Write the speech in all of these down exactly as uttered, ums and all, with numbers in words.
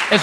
Es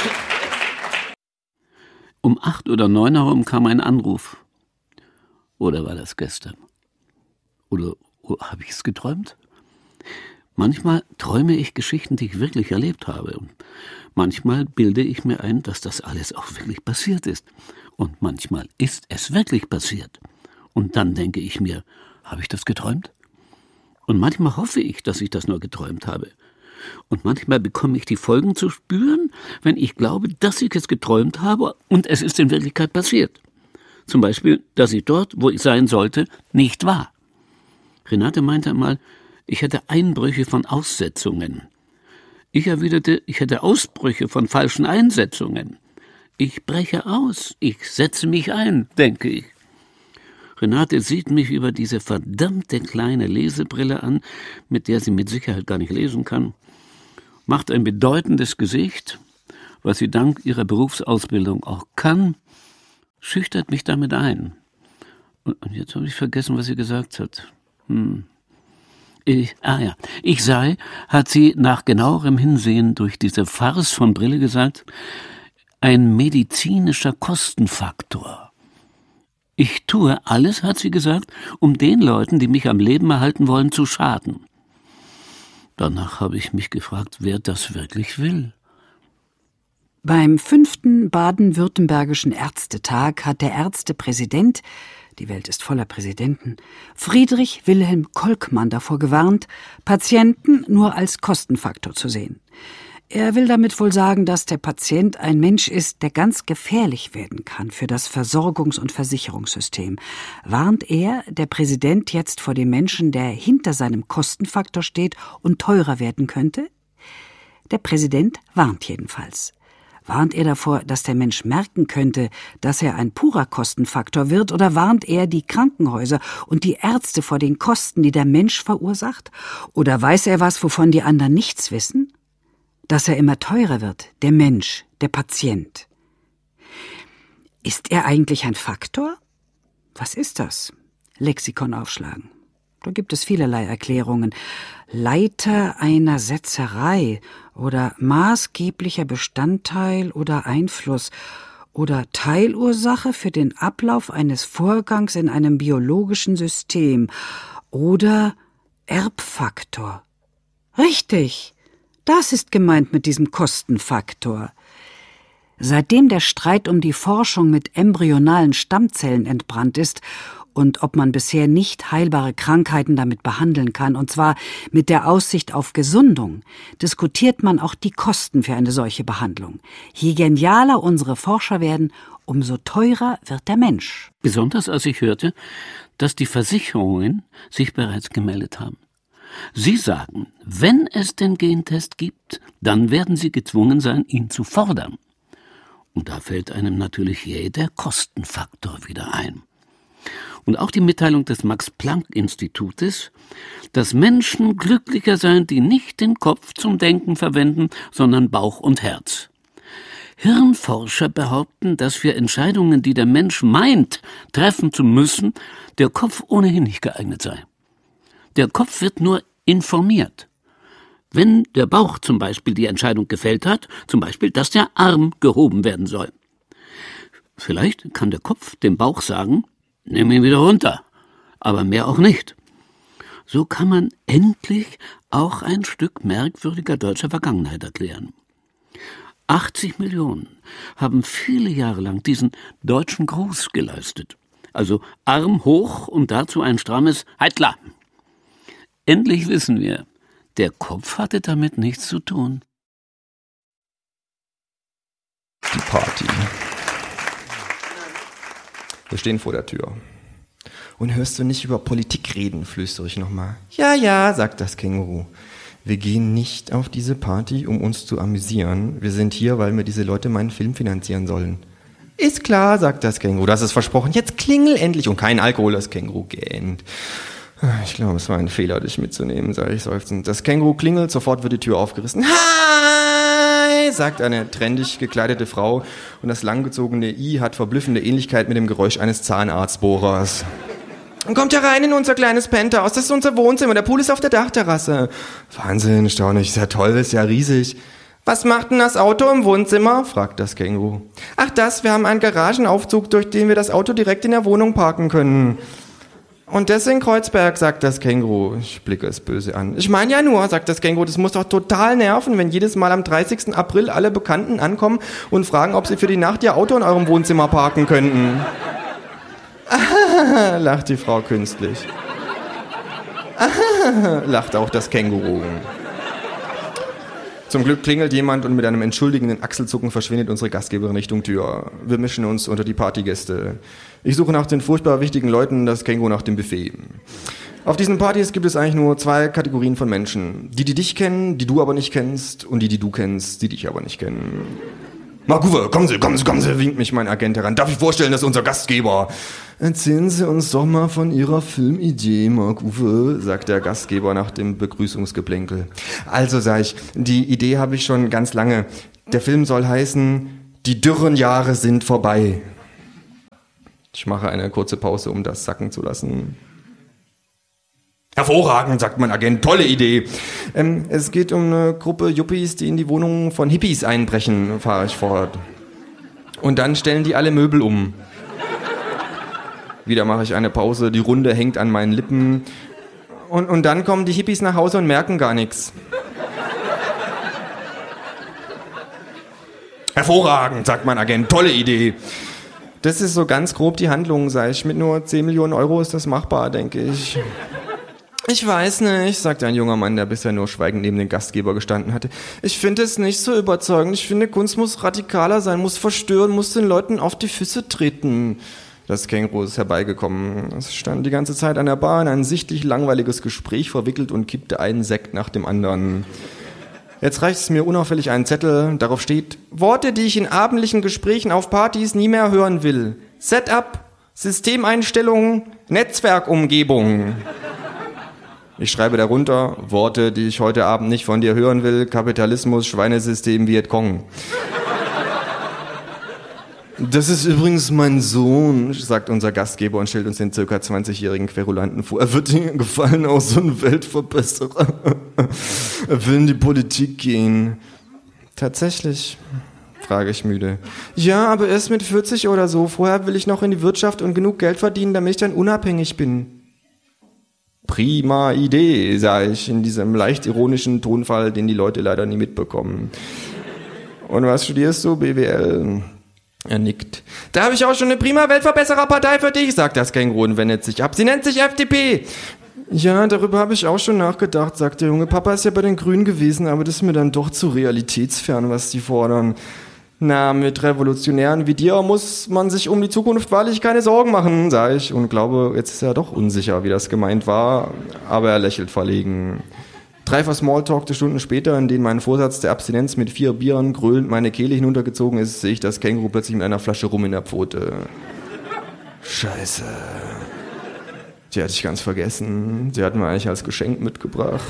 um acht oder neun herum kam ein Anruf. Oder war das gestern? Oder, oder habe ich es geträumt? Manchmal träume ich Geschichten, die ich wirklich erlebt habe. Und manchmal bilde ich mir ein, dass das alles auch wirklich passiert ist. Und manchmal ist es wirklich passiert. Und dann denke ich mir, habe ich das geträumt? Und manchmal hoffe ich, dass ich das nur geträumt habe. Und manchmal bekomme ich die Folgen zu spüren, wenn ich glaube, dass ich es geträumt habe und es ist in Wirklichkeit passiert. Zum Beispiel, dass ich dort, wo ich sein sollte, nicht war. Renate meinte einmal, ich hätte Einbrüche von Aussetzungen. Ich erwiderte, ich hätte Ausbrüche von falschen Einsetzungen. Ich breche aus, ich setze mich ein, denke ich. Renate sieht mich über diese verdammte kleine Lesebrille an, mit der sie mit Sicherheit gar nicht lesen kann, macht ein bedeutendes Gesicht, was sie dank ihrer Berufsausbildung auch kann, schüchtert mich damit ein. Und jetzt habe ich vergessen, was sie gesagt hat. Hm. Ich, ah ja, ich sei, hat sie nach genauerem Hinsehen durch diese Farce von Brille gesagt, ein medizinischer Kostenfaktor. Ich tue alles, hat sie gesagt, um den Leuten, die mich am Leben erhalten wollen, zu schaden. Danach habe ich mich gefragt, wer das wirklich will. Beim fünften baden-württembergischen Ärztetag hat der Ärztepräsident, die Welt ist voller Präsidenten, Friedrich Wilhelm Kolkmann davor gewarnt, Patienten nur als Kostenfaktor zu sehen. Er will damit wohl sagen, dass der Patient ein Mensch ist, der ganz gefährlich werden kann für das Versorgungs- und Versicherungssystem. Warnt er, der Präsident, jetzt vor dem Menschen, der hinter seinem Kostenfaktor steht und teurer werden könnte? Der Präsident warnt jedenfalls. Warnt er davor, dass der Mensch merken könnte, dass er ein purer Kostenfaktor wird, oder warnt er die Krankenhäuser und die Ärzte vor den Kosten, die der Mensch verursacht? Oder weiß er was, wovon die anderen nichts wissen? Dass er immer teurer wird, der Mensch, der Patient. Ist er eigentlich ein Faktor? Was ist das? Lexikon aufschlagen. Da gibt es vielerlei Erklärungen. Leiter einer Setzerei oder maßgeblicher Bestandteil oder Einfluss oder Teilursache für den Ablauf eines Vorgangs in einem biologischen System oder Erbfaktor. Richtig! Das ist gemeint mit diesem Kostenfaktor. Seitdem der Streit um die Forschung mit embryonalen Stammzellen entbrannt ist und ob man bisher nicht heilbare Krankheiten damit behandeln kann, und zwar mit der Aussicht auf Gesundung, diskutiert man auch die Kosten für eine solche Behandlung. Je genialer unsere Forscher werden, umso teurer wird der Mensch. Besonders als ich hörte, dass die Versicherungen sich bereits gemeldet haben. Sie sagen, wenn es den Gentest gibt, dann werden Sie gezwungen sein, ihn zu fordern. Und da fällt einem natürlich jeder Kostenfaktor wieder ein. Und auch die Mitteilung des Max-Planck-Institutes, dass Menschen glücklicher seien, die nicht den Kopf zum Denken verwenden, sondern Bauch und Herz. Hirnforscher behaupten, dass für Entscheidungen, die der Mensch meint, treffen zu müssen, der Kopf ohnehin nicht geeignet sei. Der Kopf wird nur informiert. Wenn der Bauch zum Beispiel die Entscheidung gefällt hat, zum Beispiel, dass der Arm gehoben werden soll. Vielleicht kann der Kopf dem Bauch sagen, nimm ihn wieder runter, aber mehr auch nicht. So kann man endlich auch ein Stück merkwürdiger deutscher Vergangenheit erklären. achtzig Millionen haben viele Jahre lang diesen deutschen Gruß geleistet. Also Arm hoch und dazu ein strammes Halt klar. Endlich wissen wir, der Kopf hatte damit nichts zu tun. Die Party. Wir stehen vor der Tür. Und hörst du nicht über Politik reden, flüstere ich nochmal. Ja, ja, sagt das Känguru. Wir gehen nicht auf diese Party, um uns zu amüsieren. Wir sind hier, weil mir diese Leute meinen Film finanzieren sollen. Ist klar, sagt das Känguru. Das ist versprochen. Jetzt klingel endlich. Und kein Alkohol, das Känguru gähnt. Ich glaube, es war ein Fehler, dich mitzunehmen, sage ich seufzend. Das Känguru klingelt, sofort wird die Tür aufgerissen. Hi, sagt eine trendig gekleidete Frau und das langgezogene I hat verblüffende Ähnlichkeit mit dem Geräusch eines Zahnarztbohrers. Und kommt herein in unser kleines Penthouse, das ist unser Wohnzimmer, der Pool ist auf der Dachterrasse. Wahnsinn, staunlich, ist ja toll, ist ja riesig. Was macht denn das Auto im Wohnzimmer? Fragt das Känguru. Ach das, wir haben einen Garagenaufzug, durch den wir das Auto direkt in der Wohnung parken können. Und das in Kreuzberg, sagt das Känguru. Ich blicke es böse an. Ich meine ja nur, sagt das Känguru, das muss doch total nerven, wenn jedes Mal am dreißigsten April alle Bekannten ankommen und fragen, ob sie für die Nacht ihr Auto in eurem Wohnzimmer parken könnten. Ah, lacht die Frau künstlich. Ah, lacht auch das Känguru. Zum Glück klingelt jemand und mit einem entschuldigenden Achselzucken verschwindet unsere Gastgeberin Richtung Tür. Wir mischen uns unter die Partygäste. Ich suche nach den furchtbar wichtigen Leuten, das Känguru nach dem Buffet. Auf diesen Partys gibt es eigentlich nur zwei Kategorien von Menschen. Die, die dich kennen, die du aber nicht kennst, und die, die du kennst, die dich aber nicht kennen. Mark Uwe, kommen Sie, kommen Sie, kommen Sie, winkt mich mein Agent heran. Darf ich vorstellen, das ist unser Gastgeber. Erzählen Sie uns doch mal von Ihrer Filmidee, Mark Uwe, sagt der Gastgeber nach dem Begrüßungsgeplänkel. Also, sag ich, die Idee habe ich schon ganz lange. Der Film soll heißen, die dürren Jahre sind vorbei. Ich mache eine kurze Pause, um das sacken zu lassen. Hervorragend, sagt mein Agent, tolle Idee. Ähm, es geht um eine Gruppe Yuppies, die in die Wohnungen von Hippies einbrechen, fahre ich fort. Und dann stellen die alle Möbel um. Wieder mache ich eine Pause, die Runde hängt an meinen Lippen. Und, und dann kommen die Hippies nach Hause und merken gar nichts. Hervorragend, sagt mein Agent, tolle Idee. Das ist so ganz grob die Handlung, sag ich. Mit nur zehn Millionen Euro ist das machbar, denke ich. Ich weiß nicht, sagte ein junger Mann, der bisher nur schweigend neben dem Gastgeber gestanden hatte. Ich finde es nicht so überzeugend. Ich finde, Kunst muss radikaler sein, muss verstören, muss den Leuten auf die Füße treten. Das Känguru ist herbeigekommen. Es stand die ganze Zeit an der Bar in ein sichtlich langweiliges Gespräch verwickelt und kippte einen Sekt nach dem anderen. Jetzt reicht es mir unauffällig einen Zettel. Darauf steht, Worte, die ich in abendlichen Gesprächen auf Partys nie mehr hören will. Setup, Systemeinstellungen, Netzwerkumgebung. Ich schreibe darunter, Worte, die ich heute Abend nicht von dir hören will. Kapitalismus, Schweinesystem, Vietcong. Das ist übrigens mein Sohn, sagt unser Gastgeber und stellt uns den circa zwanzigjährigen Querulanten vor. Er wird Ihnen gefallen, auch so ein Weltverbesserer. Er will in die Politik gehen. Tatsächlich, frage ich müde. Ja, aber erst mit vierzig oder so. Vorher will ich noch in die Wirtschaft und genug Geld verdienen, damit ich dann unabhängig bin. Prima Idee, sage ich in diesem leicht ironischen Tonfall, den die Leute leider nie mitbekommen. Und was studierst du? B W L. Er nickt. Da habe ich auch schon eine prima Weltverbessererpartei für dich, sagt das Känguru und wendet sich ab. Sie nennt sich F D P. Ja, darüber habe ich auch schon nachgedacht, sagt der Junge. Papa ist ja bei den Grünen gewesen, aber das ist mir dann doch zu realitätsfern, was die fordern. Na, mit Revolutionären wie dir muss man sich um die Zukunft wahrlich keine Sorgen machen, sage ich. Und glaube, jetzt ist er doch unsicher, wie das gemeint war. Aber er lächelt verlegen. Drei versmalltalkte Stunden später, in denen mein Vorsatz der Abstinenz mit vier Bieren gröhlend meine Kehle hinuntergezogen ist, sehe ich das Känguru plötzlich mit einer Flasche Rum in der Pfote. Scheiße. Die hatte ich ganz vergessen. Sie hatten wir eigentlich als Geschenk mitgebracht.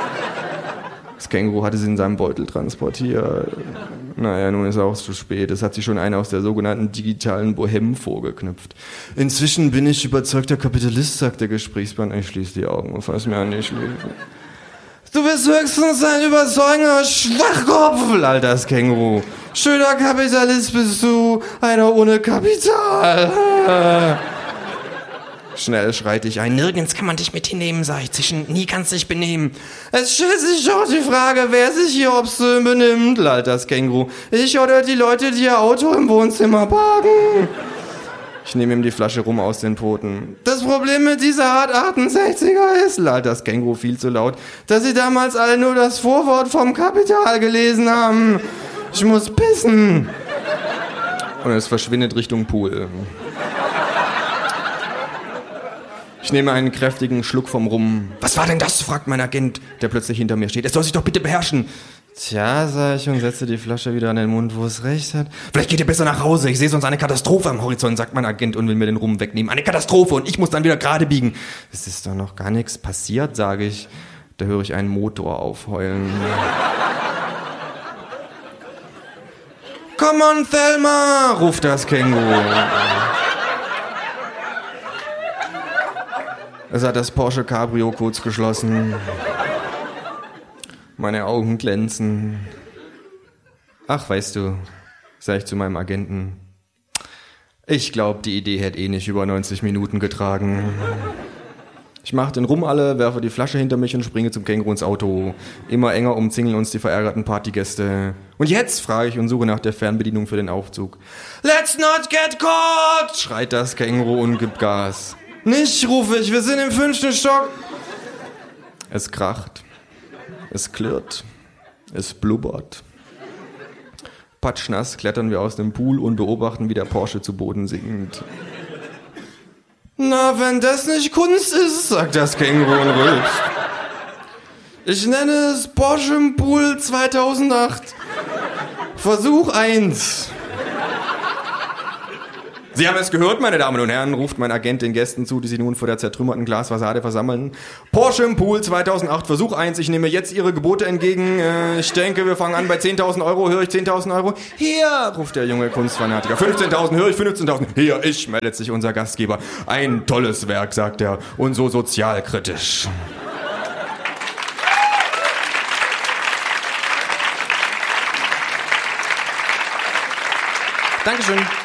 Das Känguru hatte sie in seinem Beutel transportiert. Naja, nun ist auch zu spät. Es hat sich schon einer aus der sogenannten digitalen Bohème vorgeknüpft. Inzwischen bin ich überzeugter Kapitalist, sagt der Gesprächspartner. Ich schließe die Augen und fass mir an die Schläfe. Du bist höchstens ein überzeugender Schwachkopf, lallt das Känguru. Schöner Kapitalist bist du, einer ohne Kapital. Schnell schreit ich ein. Nirgends kann man dich mit hinnehmen, sag ich zischen. Nie kannst dich benehmen. Es stellt sich auch die Frage, wer sich hier obszön benimmt, lallt das Känguru. Ich oder die Leute, die ihr Auto im Wohnzimmer parken. Ich nehme ihm die Flasche Rum aus den Pfoten. Das Problem mit dieser Art achtundsechziger ist, lallt das Känguru viel zu laut, dass sie damals alle nur das Vorwort vom Kapital gelesen haben. Ich muss pissen. Und es verschwindet Richtung Pool. Ich nehme einen kräftigen Schluck vom Rum. Was war denn das? Fragt mein Agent, der plötzlich hinter mir steht. Es soll sich doch bitte beherrschen. Tja, sag ich und setze die Flasche wieder an den Mund, wo es recht hat. Vielleicht geht ihr besser nach Hause. Ich sehe sonst eine Katastrophe am Horizont, sagt mein Agent und will mir den Rum wegnehmen. Eine Katastrophe und ich muss dann wieder gerade biegen. Es ist doch noch gar nichts passiert, sage ich. Da höre ich einen Motor aufheulen. Come on, Thelma, ruft das Känguru. Es hat das Porsche Cabrio kurz geschlossen. Meine Augen glänzen. Ach, weißt du, sag ich zu meinem Agenten, ich glaube, die Idee hätte eh nicht über neunzig Minuten getragen. Ich mach den Rum alle, werfe die Flasche hinter mich und springe zum Känguru ins Auto. Immer enger umzingeln uns die verärgerten Partygäste. Und jetzt, frage ich und suche nach der Fernbedienung für den Aufzug. Let's not get caught, schreit das Känguru und gibt Gas. Nicht, rufe ich, wir sind im fünften Stock. Es kracht, es klirrt, es blubbert. Patschnass klettern wir aus dem Pool und beobachten, wie der Porsche zu Boden sinkt. Na, wenn das nicht Kunst ist, sagt das Känguru und rülpst. Ich nenne es Porsche im Pool zweitausendacht. Versuch eins. Sie haben es gehört, meine Damen und Herren, ruft mein Agent den Gästen zu, die sich nun vor der zertrümmerten Glasfassade versammeln. Porsche im Pool zweitausendacht, Versuch eins. Ich nehme jetzt Ihre Gebote entgegen. Äh, ich denke, wir fangen an bei zehntausend Euro. Höre ich zehntausend Euro? Hier, ruft der junge Kunstfanatiker. fünfzehntausend, höre ich fünfzehntausend? Hier, ich, meldet sich unser Gastgeber. Ein tolles Werk, sagt er, und so sozialkritisch. Dankeschön.